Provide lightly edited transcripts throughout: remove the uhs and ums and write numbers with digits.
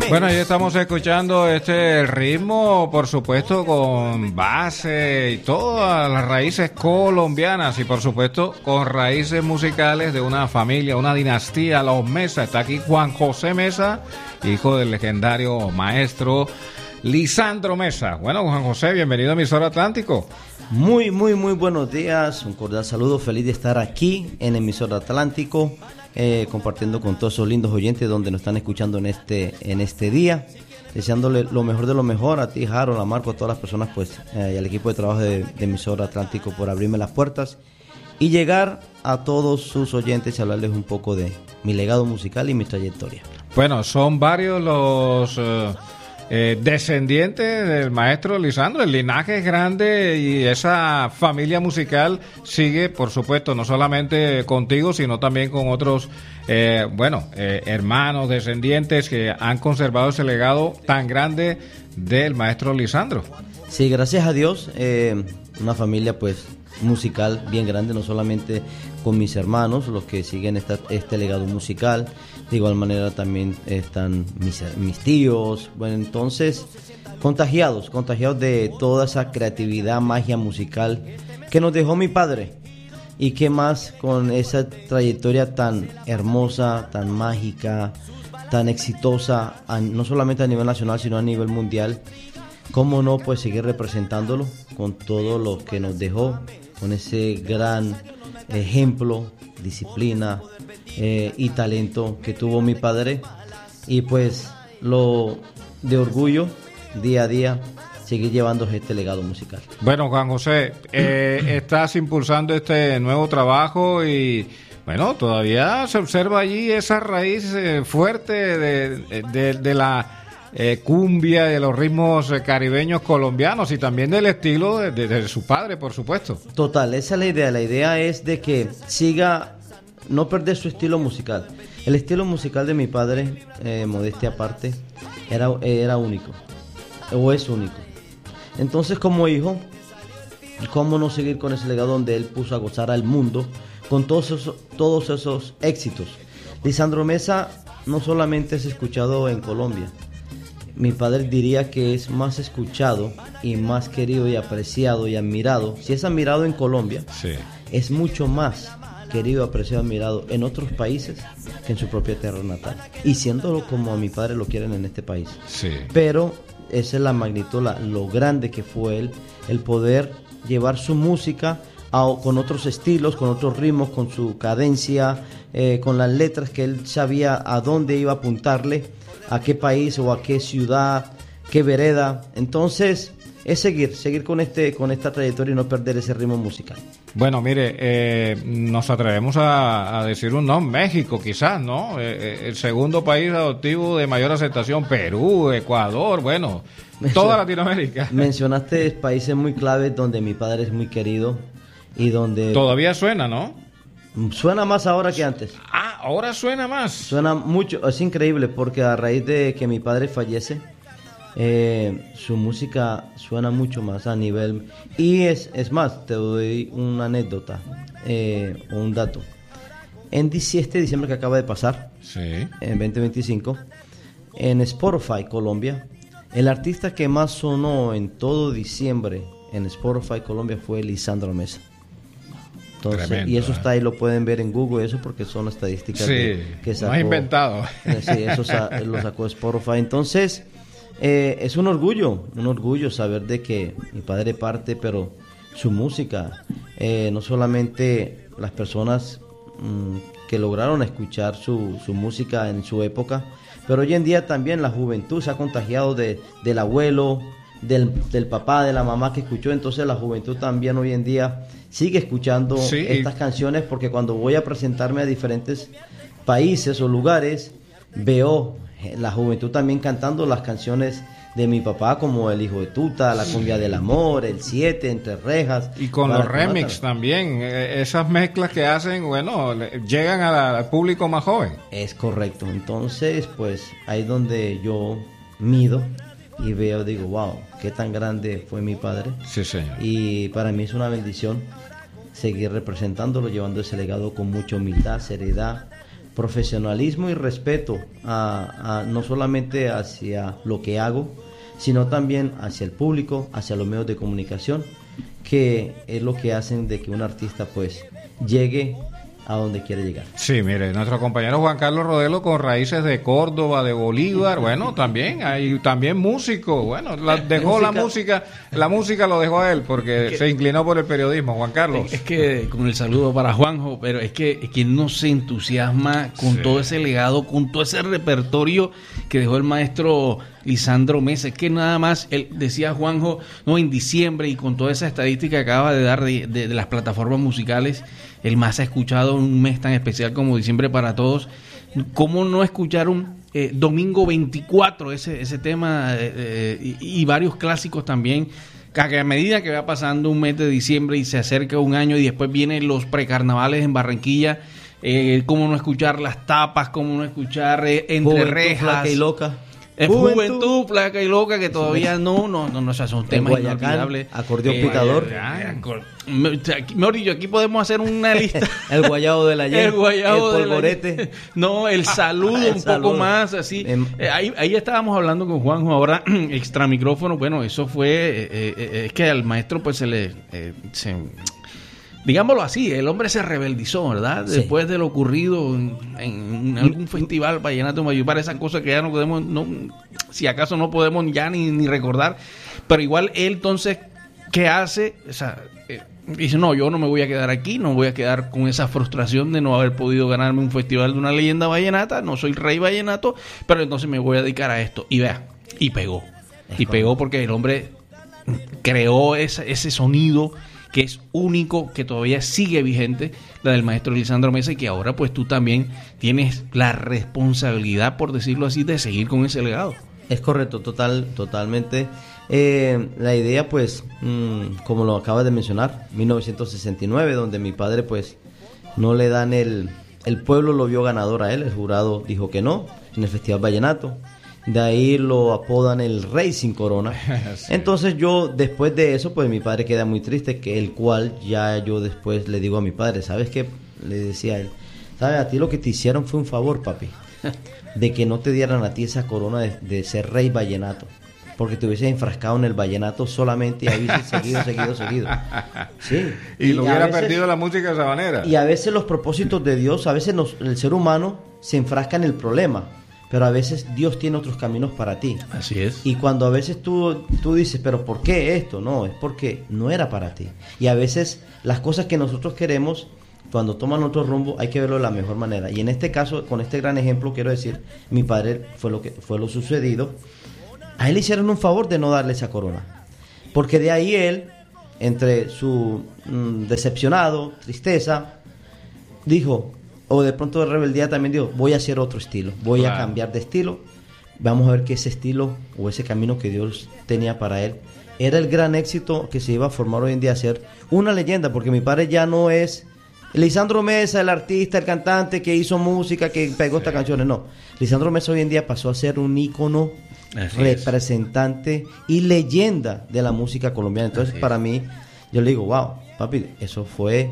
Bueno, ahí estamos escuchando este ritmo, por supuesto, con base y todas las raíces colombianas y, por supuesto, con raíces musicales de una familia, una dinastía, los Mesa. Está aquí Juan José Mesa, hijo del legendario maestro Lisandro Mesa. Bueno, Juan José, bienvenido a Emisora Atlántico. Muy buenos días, un cordial saludo, feliz de estar aquí en Emisora Atlántico, compartiendo con todos esos lindos oyentes donde nos están escuchando en este día, deseándole lo mejor de lo mejor a ti, Harold, a Marco, a todas las personas, pues, y al equipo de trabajo de Emisora Atlántico por abrirme las puertas y llegar a todos sus oyentes y hablarles un poco de mi legado musical y mi trayectoria. Bueno, son varios los descendientes del maestro Lisandro. El linaje es grande y esa familia musical sigue, por supuesto, no solamente contigo, sino también con otros hermanos, descendientes que han conservado ese legado tan grande del maestro Lisandro. Sí, gracias a Dios, una familia pues musical bien grande, no solamente con mis hermanos, los que siguen este legado musical. De igual manera también están mis tíos. Bueno, entonces contagiados de toda esa creatividad, magia musical que nos dejó mi padre. Y qué más con esa trayectoria tan hermosa, tan mágica, tan exitosa, no solamente a nivel nacional, sino a nivel mundial. Cómo no, pues seguir representándolo con todo lo que nos dejó, con ese gran ejemplo, disciplina y talento que tuvo mi padre, y pues lo de orgullo día a día seguir llevando este legado musical. Bueno, Juan José, estás impulsando este nuevo trabajo y bueno, todavía se observa allí esa raíz fuerte de la cumbia, de los ritmos caribeños colombianos y también del estilo de su padre, por supuesto. Total, esa es la idea. La idea es de que siga, no perder su estilo musical. El estilo musical de mi padre, modestia aparte, era único, o es único. Entonces, como hijo, ¿cómo no seguir con ese legado donde él puso a gozar al mundo con todos esos éxitos? Lisandro Mesa no solamente es escuchado en Colombia. Mi padre diría que es más escuchado y más querido y apreciado y admirado. Si es admirado en Colombia, sí, es mucho más querido, apreciado, admirado en otros países que en su propia tierra natal. Y siéndolo como a mi padre lo quieren en este país. Sí. Pero esa es la magnitud, lo grande que fue él, el poder llevar su música con otros estilos, con otros ritmos, con su cadencia, con las letras que él sabía a dónde iba a apuntarle, a qué país o a qué ciudad, qué vereda. Entonces es seguir con esta trayectoria y no perder ese ritmo musical. Bueno, mire, nos atrevemos a decir un nombre, México quizás, ¿no? El segundo país adoptivo de mayor aceptación, Perú, Ecuador, bueno, toda Latinoamérica. Mencionaste países muy claves donde mi padre es muy querido y donde... Todavía suena, ¿no? Suena más ahora que antes. Ah, ahora suena más. Suena mucho, es increíble porque a raíz de que mi padre fallece, su música suena mucho más a nivel. Y es más, te doy una anécdota o un dato. En este diciembre que acaba de pasar, sí, en 2025, en Spotify Colombia, el artista que más sonó en todo diciembre en Spotify Colombia fue Lisandro Mesa. Entonces, tremendo, y eso está ahí, lo pueden ver en Google, eso porque son estadísticas que sacó. No has inventado. Sí, eso lo sacó Spotify. Entonces, es un orgullo saber de que mi padre parte, pero su música, no solamente las personas que lograron escuchar su música en su época, pero hoy en día también la juventud se ha contagiado del abuelo, del papá, de la mamá que escuchó. Entonces la juventud también hoy en día sigue escuchando estas canciones, porque cuando voy a presentarme a diferentes países o lugares, veo la juventud también cantando las canciones de mi papá, como El Hijo de Tuta, La Cumbia del Amor, El 7, Entre Rejas. Y con los remix también, esas mezclas que hacen, bueno, llegan al público más joven. Es correcto. Entonces, pues, ahí es donde yo mido y veo, digo, wow, qué tan grande fue mi padre. Sí, señor. Y para mí es una bendición seguir representándolo, llevando ese legado con mucha humildad, seriedad, profesionalismo y respeto no solamente hacia lo que hago, sino también hacia el público, hacia los medios de comunicación, que es lo que hacen de que un artista pues llegue a donde quiere llegar. Sí, mire, nuestro compañero Juan Carlos Rodelo con raíces de Córdoba, de Bolívar, bueno, también hay también músico, bueno, dejó la música lo dejó a él porque se inclinó por el periodismo, Juan Carlos. Es que con el saludo para Juanjo, pero es que no se entusiasma con todo ese legado, con todo ese repertorio que dejó el maestro Lisandro Mesa. Es que nada más, él decía Juanjo, no, en diciembre y con toda esa estadística que acaba de dar de las plataformas musicales, el más escuchado en un mes tan especial como diciembre para todos. ¿Cómo no escucharon Domingo 24, ese tema y varios clásicos también? Que a medida que va pasando un mes de diciembre y se acerca un año y después vienen los precarnavales en Barranquilla, cómo no escuchar Las Tapas, cómo no escuchar Entre Juventud, Rejas, Flaca y Loca. Juventud, Flaca y Loca, que todavía no, eso es un tema inolvidable. Acordeón picador. Mejor dicho, aquí podemos hacer una lista. El guayabo del ayer. El guayabo el polvorete. No, el saludo un poco más así. Ahí estábamos hablando con Juanjo ahora, extra micrófono. Bueno, eso fue, es que al maestro pues digámoslo así, el hombre se rebeldizó, ¿verdad? Sí. Después de lo ocurrido en algún festival vallenato en Valledupar, esas cosas que ya no podemos, si acaso no podemos ya ni recordar, pero igual él entonces, ¿qué hace? O sea, dice, no, yo no me voy a quedar aquí, no voy a quedar con esa frustración de no haber podido ganarme un festival de una leyenda vallenata, no soy rey vallenato, pero entonces me voy a dedicar a esto. Y vea, y pegó. Y pegó porque el hombre creó ese sonido que es único, que todavía sigue vigente, la del maestro Lisandro Mesa, y que ahora pues tú también tienes la responsabilidad, por decirlo así, de seguir con ese legado. Es correcto, totalmente. La idea pues, como lo acabas de mencionar, 1969, donde mi padre pues no le dan el pueblo lo vio ganador a él, el jurado dijo que no, en el Festival Vallenato. De ahí lo apodan el Rey sin Corona. Sí. Entonces yo, después de eso, pues mi padre queda muy triste, que el cual ya yo después le digo a mi padre, ¿sabes qué? Le decía a él, ¿sabes? A ti lo que te hicieron fue un favor, papi, de que no te dieran a ti esa corona de ser rey vallenato, porque te hubieses enfrascado en el vallenato solamente y ahí hubieses seguido. Sí. Y lo hubiera perdido la música sabanera. Y a veces los propósitos de Dios, a veces el ser humano se enfrasca en el problema, pero a veces Dios tiene otros caminos para ti. Así es. Y cuando a veces tú dices, pero ¿por qué esto? No, es porque no era para ti. Y a veces las cosas que nosotros queremos, cuando toman otro rumbo, hay que verlo de la mejor manera. Y en este caso, con este gran ejemplo, quiero decir, mi padre fue lo sucedido. A él le hicieron un favor de no darle esa corona. Porque de ahí él, entre su decepcionado, tristeza, dijo, o de pronto de rebeldía también dijo, voy a hacer otro estilo, voy a cambiar de estilo, vamos a ver que ese estilo o ese camino que Dios tenía para él era el gran éxito que se iba a formar hoy en día, a ser una leyenda, porque mi padre ya no es Lisandro Mesa, el artista, el cantante que hizo música, que pegó estas canciones, no. Lisandro Mesa hoy en día pasó a ser un ícono, representante y leyenda de la música colombiana. Entonces para mí, yo le digo, wow, papi, eso fue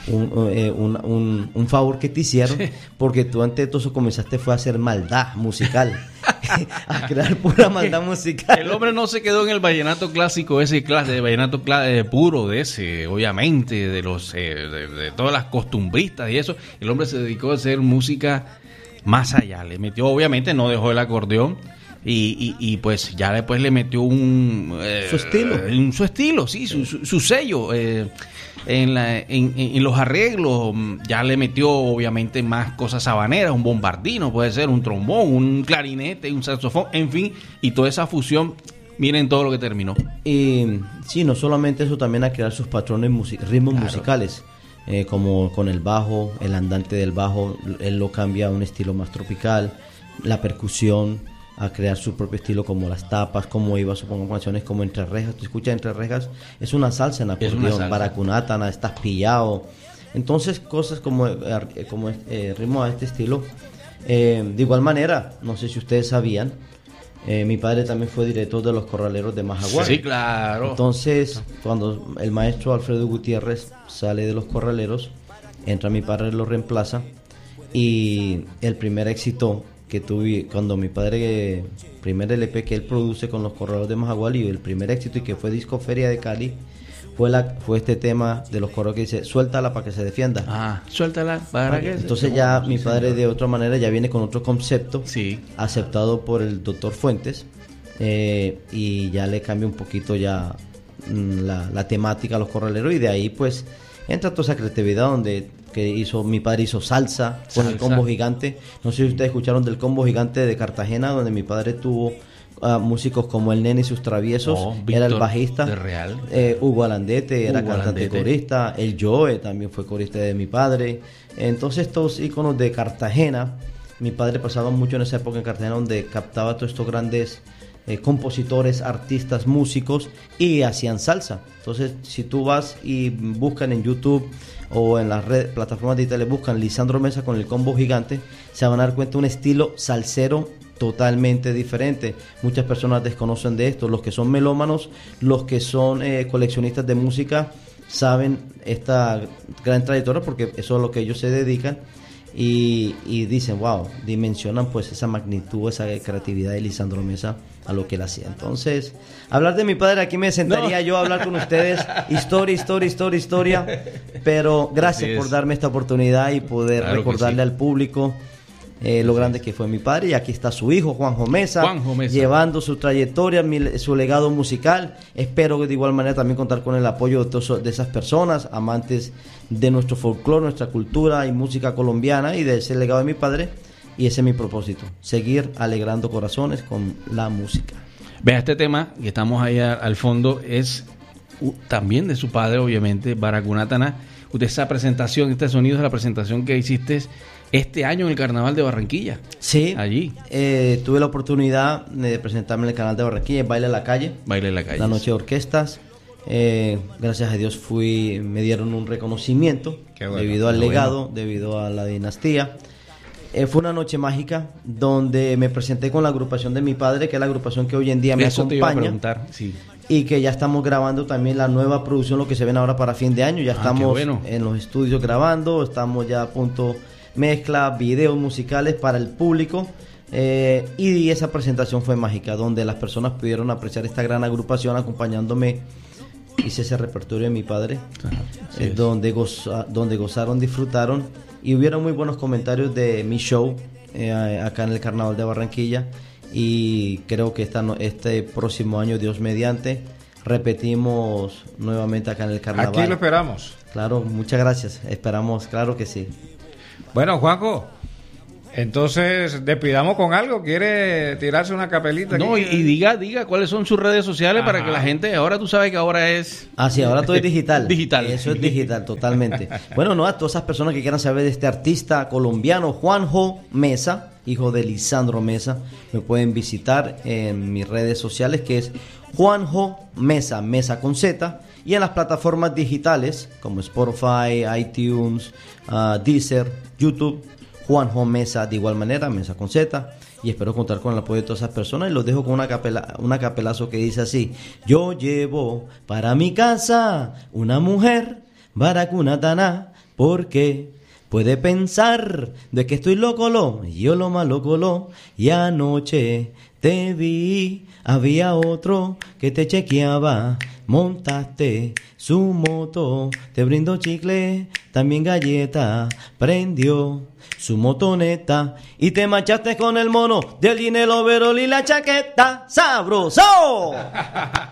un favor que te hicieron, porque tú antes de todo eso comenzaste fue a hacer maldad musical, a crear pura maldad musical. El hombre no se quedó en el vallenato clásico, ese clase de vallenato puro, de ese, obviamente, de los de todas las costumbristas y eso. El hombre se dedicó a hacer música más allá, le metió, obviamente no dejó el acordeón, y pues ya después le metió su estilo, sí, su sello. En los arreglos ya le metió obviamente más cosas sabaneras, un bombardino, puede ser un trombón, un clarinete, un saxofón, en fin, y toda esa fusión, miren todo lo que terminó. Y sí, no solamente eso, también a crear sus patrones ritmos musicales, como con el bajo, el andante del bajo, él lo cambia a un estilo más tropical, la percusión, a crear su propio estilo, como Las Tapas, como iba, supongo, canciones como Entre Rejas. Tú escuchas Entre Rejas, es una salsa en acordeón, Baracunátana, Estás Pillado. Entonces, cosas como ritmo a este estilo. De igual manera, no sé si ustedes sabían, mi padre también fue director de Los Corraleros de Majagual. Sí, claro. Entonces, cuando el maestro Alfredo Gutiérrez sale de Los Corraleros, entra mi padre, lo reemplaza. Y el primer éxito que tuve cuando mi padre, primer LP que él produce con los Corraleros de Majagual, y el primer éxito y que fue Disco Feria de Cali, fue este tema de los coros que dice suéltala para que se defienda. Suéltala para que entonces ya mi padre de otra manera ya viene con otro concepto, sí, aceptado por el doctor Fuentes, y ya le cambia un poquito ya la temática a los corraleros, y de ahí pues entra toda esa creatividad donde mi padre hizo salsa con el Combo Gigante. No sé si ustedes escucharon del Combo Gigante de Cartagena, donde mi padre tuvo músicos como el Nene y sus Traviesos, era el bajista, Hugo Alandete era cantante corista, el Joe también fue corista de mi padre. Entonces estos íconos de Cartagena, mi padre pasaba mucho en esa época en Cartagena, donde captaba todos estos grandes compositores, artistas, músicos, y hacían salsa. Entonces si tú vas y buscan en YouTube o en las plataformas digitales, buscan Lisandro Mesa con el Combo Gigante, se van a dar cuenta de un estilo salsero totalmente diferente. Muchas personas desconocen de esto, los que son melómanos, los que son coleccionistas de música, saben esta gran trayectoria porque eso es a lo que ellos se dedican, y dicen, wow, dimensionan pues esa magnitud, esa creatividad de Lisandro Mesa a lo que él hacía. Entonces, hablar de mi padre, aquí me sentaría yo a hablar con ustedes, historia, pero gracias por darme esta oportunidad y poder recordarle al público lo grande que fue mi padre. Y aquí está su hijo, Juanjo Mesa, llevando su trayectoria, su legado musical. Espero que de igual manera también contar con el apoyo de esas personas, amantes de nuestro folclore, nuestra cultura y música colombiana, y de ese legado de mi padre. Y ese es mi propósito, seguir alegrando corazones con la música. Vea, este tema que estamos ahí al fondo es también de su padre, obviamente, Baracunatana. Esa presentación, este sonido es la presentación que hiciste este año en el Carnaval de Barranquilla. Sí, allí. Tuve la oportunidad de presentarme en el Carnaval de Barranquilla, en Baile en la Calle. La noche de orquestas. Gracias a Dios me dieron un reconocimiento, debido al legado, debido a la dinastía. Fue una noche mágica donde me presenté con la agrupación de mi padre, que es la agrupación que hoy en día me acompaña. Te iba a preguntar, sí. Y que ya estamos grabando también la nueva producción, lo que se ven ahora para fin de año. Ya estamos en los estudios grabando, estamos ya a punto mezcla, videos musicales para el público. Y esa presentación fue mágica, donde las personas pudieron apreciar esta gran agrupación acompañándome. Hice ese repertorio de mi padre, donde gozaron, disfrutaron, y hubieron muy buenos comentarios de mi show acá en el Carnaval de Barranquilla. Y creo que este próximo año, Dios mediante, repetimos nuevamente acá en el Carnaval. Aquí lo esperamos. Claro, muchas gracias. Esperamos, claro que sí. Bueno, Juanjo, entonces despidamos con algo. ¿Quiere tirarse una capelita? No, y diga cuáles son sus redes sociales. Ajá. Para que la gente, ahora tú sabes que ahora es... Ah, sí, ahora todo es digital. Digital. Eso es digital, totalmente. Bueno, no, a todas esas personas que quieran saber de este artista colombiano, Juanjo Mesa, hijo de Lisandro Mesa, me pueden visitar en mis redes sociales, que es Juanjo Mesa, Mesa con Z, y en las plataformas digitales como Spotify, iTunes, Deezer, YouTube, Juanjo Mesa, de igual manera, Mesa con Z. Y espero contar con el apoyo de todas esas personas, y los dejo con una capelazo que dice así: yo llevo para mi casa una mujer baracunatana, porque puede pensar de que estoy loco, yo lo más loco, y anoche te vi, había otro que te chequeaba, montaste su moto, te brindó chicle, también galleta, prendió su motoneta y te marchaste con el mono del dinero, overol y la chaqueta. ¡Sabroso!